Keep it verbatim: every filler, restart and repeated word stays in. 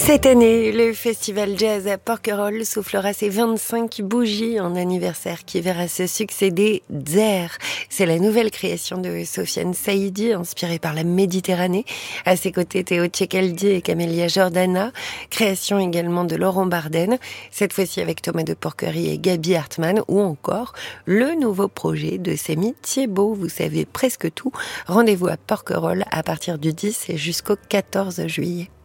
Cette année, le festival jazz à Porquerolles soufflera ses vingt-cinq bougies en anniversaire qui verra se succéder Zer. C'est la nouvelle création de Sofiane Saïdi, inspirée par la Méditerranée. À ses côtés, Théo Tchekaldi et Camélia Jordana. Création également de Laurent Barden, cette fois-ci avec Thomas de Porquerie et Gaby Hartmann, ou encore le nouveau projet de Samy Thiebaud. Vous savez presque tout. Rendez-vous à Porquerolles à partir du dix et jusqu'au quatorze juillet.